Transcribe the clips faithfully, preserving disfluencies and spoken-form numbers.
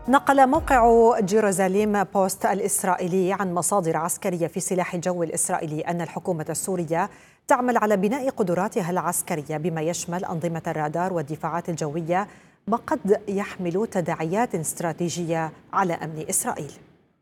نقل موقع جيروزاليم بوست الإسرائيلي عن مصادر عسكرية في سلاح الجو الإسرائيلي أن الحكومة السورية تعمل على بناء قدراتها العسكرية بما يشمل أنظمة الرادار والدفاعات الجوية، ما قد يحمل تداعيات استراتيجية على أمن إسرائيل.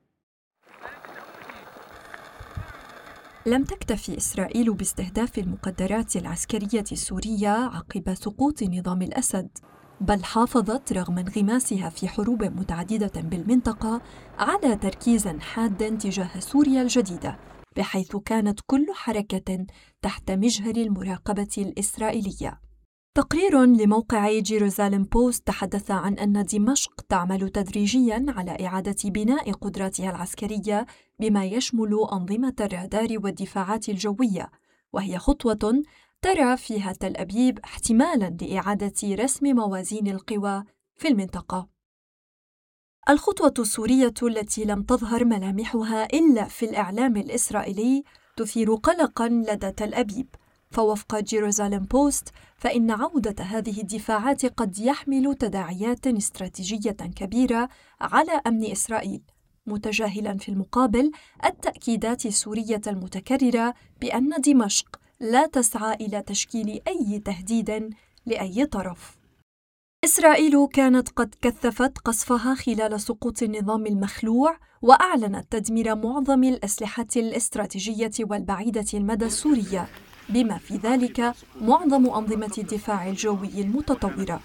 لم تكتفي إسرائيل باستهداف المقدرات العسكرية السورية عقب سقوط نظام الأسد، بل حافظت رغم انغماسها في حروب متعددة بالمنطقة على تركيز حاد تجاه سوريا الجديدة، بحيث كانت كل حركة تحت مجهر المراقبة الإسرائيلية. تقرير لموقع جيروزاليم بوست تحدث عن أن دمشق تعمل تدريجياً على إعادة بناء قدراتها العسكرية بما يشمل أنظمة الرادار والدفاعات الجوية، وهي خطوة ترى فيها تل أبيب احتمالاً لإعادة رسم موازين القوى في المنطقة. الخطوة السورية التي لم تظهر ملامحها إلا في الإعلام الإسرائيلي تثير قلقاً لدى تل أبيب، فوفق جيروزاليم بوست فإن عودة هذه الدفاعات قد يحمل تداعيات استراتيجية كبيرة على أمن إسرائيل، متجاهلاً في المقابل التأكيدات السورية المتكررة بأن دمشق لا تسعى إلى تشكيل أي تهديد لأي طرف. إسرائيل كانت قد كثفت قصفها خلال سقوط النظام المخلوع، وأعلنت تدمير معظم الأسلحة الاستراتيجية والبعيدة المدى السورية، بما في ذلك معظم أنظمة الدفاع الجوي المتطورة.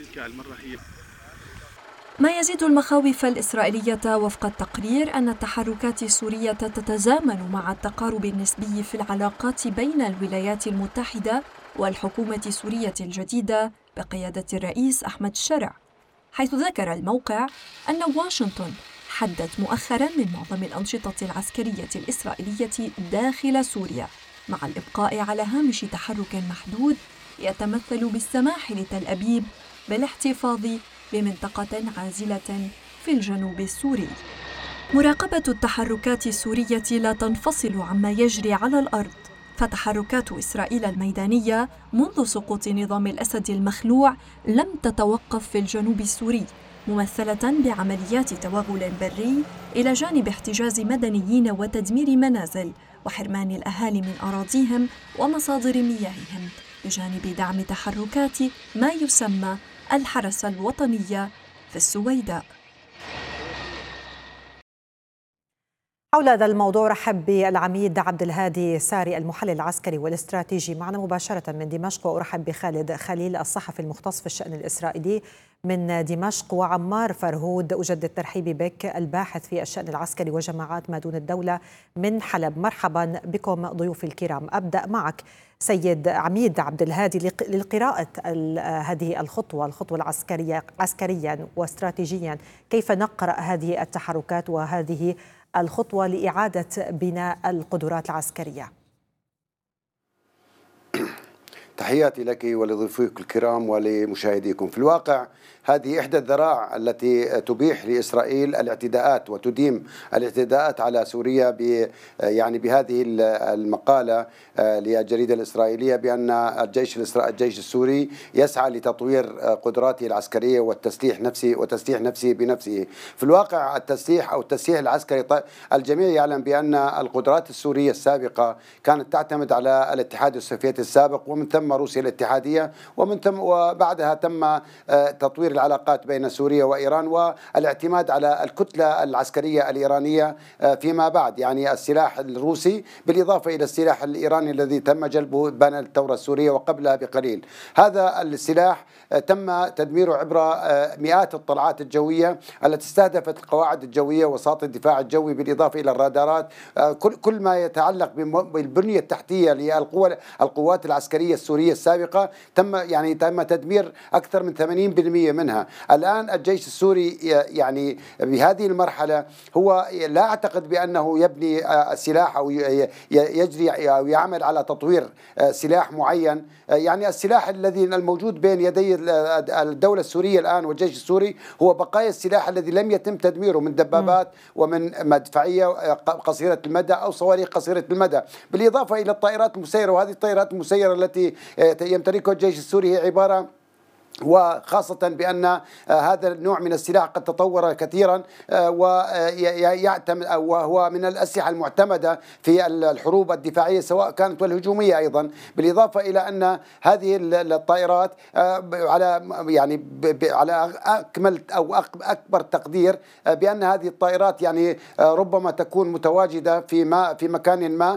ما يزيد المخاوف الإسرائيلية وفق التقرير أن التحركات السورية تتزامن مع التقارب النسبي في العلاقات بين الولايات المتحدة والحكومة السورية الجديدة بقيادة الرئيس أحمد شرع، حيث ذكر الموقع أن واشنطن حدت مؤخراً من معظم الأنشطة العسكرية الإسرائيلية داخل سوريا، مع الإبقاء على هامش تحرك محدود يتمثل بالسماح لتل أبيب بالاحتفاظ بمنطقة عازلة في الجنوب السوري. مراقبة التحركات السورية لا تنفصل عما يجري على الأرض، فتحركات إسرائيل الميدانية منذ سقوط نظام الأسد المخلوع لم تتوقف في الجنوب السوري، ممثلة بعمليات توغل بري إلى جانب احتجاز مدنيين وتدمير منازل وحرمان الأهالي من أراضيهم ومصادر مياههم، بجانب دعم تحركات ما يسمى الحرس الوطنية في السويداء. حول هذا الموضوع رحب بالعميد عبد الهادي ساري المحلل العسكري والاستراتيجي معنا مباشرة من دمشق، وأرحب بخالد خليل الصحفي المختص في الشأن الإسرائيلي من دمشق، وعمار فرهود أجدد ترحيبي بك الباحث في الشأن العسكري وجماعات ما دون الدولة من حلب. مرحبا بكم ضيوف الكرام. أبدأ معك سيد عميد عبد الهادي للقراءة هذه الخطوة الخطوة العسكرية عسكريا واستراتيجيا، كيف نقرأ هذه التحركات وهذه الخطوة لإعادة بناء القدرات العسكرية؟ تحياتي لك ولضيوفك الكرام ولمشاهديكم. في الواقع هذه إحدى الذرائع التي تبيح لإسرائيل الاعتداءات وتديم الاعتداءات على سوريا ب يعني بهذه المقالة للجريدة الإسرائيلية بأن الجيش الجيش السوري يسعى لتطوير قدراته العسكرية والتسليح نفسه وتسليح نفسه بنفسه. في الواقع التسليح أو التسليح العسكري، الجميع يعلم بأن القدرات السورية السابقة كانت تعتمد على الاتحاد السوفيتي السابق، ومن ثم روسيا الاتحادية، ومن ثم وبعدها تم تطوير العلاقات بين سوريا وإيران والاعتماد على الكتلة العسكرية الإيرانية فيما بعد، يعني السلاح الروسي بالإضافة إلى السلاح الإيراني الذي تم جلبه بين الثورة السورية وقبلها بقليل. هذا السلاح تم تدميره عبر مئات الطلعات الجوية التي استهدفت القواعد الجوية وساط الدفاع الجوي بالإضافة إلى الرادارات. كل كل ما يتعلق بالبنية التحتية للقوات القوات العسكرية السورية السابقة تم يعني تم تدمير أكثر من ثمانين بالمئة منها. الآن الجيش السوري يعني بهذه المرحلة هو لا أعتقد بأنه يبني سلاح أو يجري أو يعمل على تطوير سلاح معين. يعني السلاح الذي الموجود بين يدي الدولة السورية الآن والجيش السوري هو بقايا السلاح الذي لم يتم تدميره من دبابات ومن مدفعية قصيرة المدى أو صواريخ قصيرة المدى، بالإضافة إلى الطائرات المسيرة. وهذه الطائرات المسيرة التي يمتلكها الجيش السوري هي عبارة وخاصة بأن هذا النوع من السلاح قد تطور كثيرا ويعتمد وهو من الأسلحة المعتمدة في الحروب الدفاعية سواء كانت والهجومية أيضا، بالإضافة إلى أن هذه الطائرات على يعني على أكمل أو أكبر تقدير بأن هذه الطائرات يعني ربما تكون متواجدة في ما في مكان ما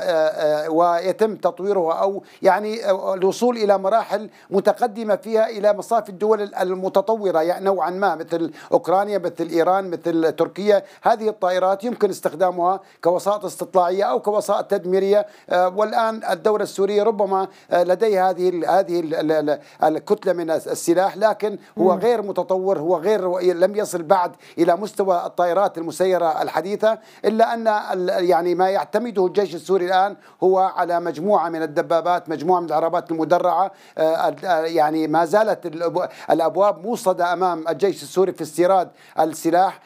ويتم تطويرها أو يعني الوصول إلى مراحل متقدمة فيها إلى مصاف الدول المتطورة يعني نوعا ما مثل أوكرانيا مثل إيران مثل تركيا. هذه الطائرات يمكن استخدامها كوسائط استطلاعية أو كوسائط تدميرية، والآن الدولة السورية ربما لديها هذه هذه الكتلة من السلاح، لكن هو غير متطور، هو غير لم يصل بعد إلى مستوى الطائرات المسيرة الحديثة، إلا أن يعني ما يعتمده الجيش السوري الآن هو على مجموعة من الدبابات، مجموعة من العربات المدرعة. يعني ما زالت الأبواب موصدة أمام الجيش السوري في استيراد السلاح.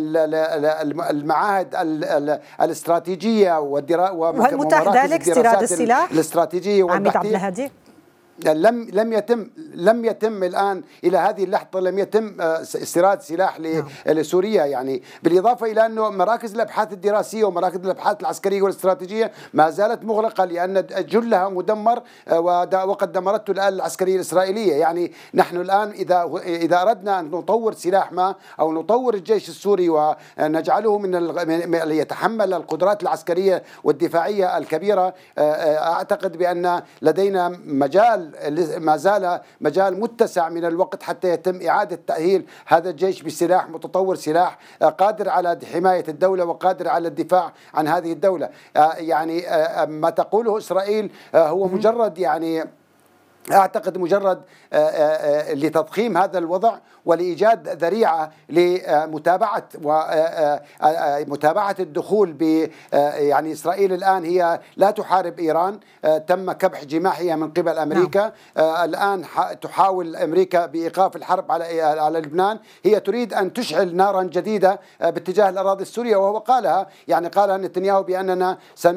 المعاهد الاستراتيجية وهل ذلك استيراد السلاح الاستراتيجية عميد عبد الهادي؟ لم لم يتم لم يتم الان الى هذه اللحظه لم يتم استيراد سلاح لسوريا، يعني بالاضافه الى انه مراكز الابحاث الدراسيه ومراكز الابحاث العسكريه والاستراتيجيه ما زالت مغلقه لان جلها مدمر وقد دمرته الآلة العسكريه الاسرائيليه. يعني نحن الان اذا اذا اردنا ان نطور سلاح ما او نطور الجيش السوري ونجعله من يتحمل القدرات العسكريه والدفاعيه الكبيره، اعتقد بان لدينا مجال ما زال مجال متسع من الوقت حتى يتم إعادة تأهيل هذا الجيش بسلاح متطور، سلاح قادر على حماية الدولة وقادر على الدفاع عن هذه الدولة. يعني ما تقوله إسرائيل هو مجرد يعني أعتقد مجرد لتضخيم هذا الوضع ولإيجاد ذريعة لمتابعة ومتابعة الدخول ب يعني إسرائيل الآن هي لا تحارب إيران، تم كبح جماحها من قبل أمريكا. الآن تحاول أمريكا بإيقاف الحرب على على لبنان، هي تريد أن تشعل نارا جديدة باتجاه الأراضي السورية، وهو قالها يعني قالها نتنياهو بأننا سن